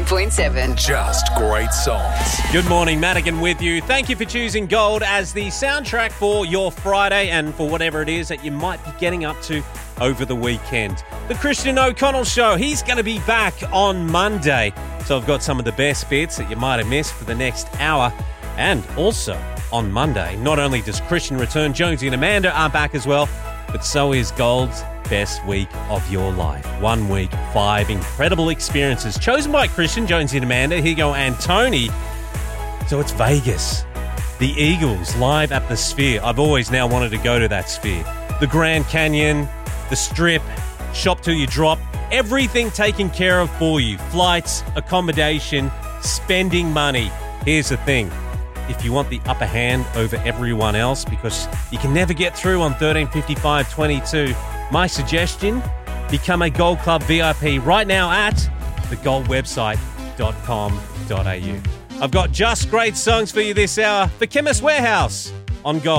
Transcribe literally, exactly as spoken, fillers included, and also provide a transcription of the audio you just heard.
point seven. Just great songs. Good morning, Madigan with you. Thank you for choosing Gold as the soundtrack for your Friday and for whatever it is that you might be getting up to over the weekend. The Christian O'Connell Show, he's going to be back on Monday. So I've got some of the best bits that you might have missed for the next hour. And also on Monday, not only does Christian return, Jonesy and Amanda are back as well, but so is Gold's best week of your life. One week, five incredible experiences chosen by Christian, Jonesy and Amanda. Here you go, and Tony. So it's Vegas. The Eagles live at the Sphere. I've always now wanted to go to that Sphere. The Grand Canyon, the Strip, shop till you drop. Everything taken care of for you. Flights, accommodation, spending money. Here's the thing. If you want the upper hand over everyone else, because you can never get through on thirteen fifty-five twenty-two, my suggestion, become a Gold Club V I P right now at the gold website dot com dot a u. I've got just great songs for you this hour for Chemist Warehouse on Gold.